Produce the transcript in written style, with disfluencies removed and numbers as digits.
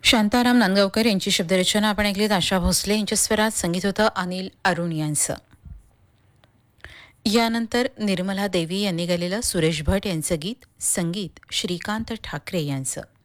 शांताराम नांदगावकर यांची शब्दरचना आपण ऐकलीत. आशा भोसले यांच्या स्वरात संगीत होतं अनिल अरुण यांचं. यानंतर निर्मला देवी यांनी गायलेलं सुरेश भट यांचं गीत, संगीत श्रीकांत ठाकरे यांचं.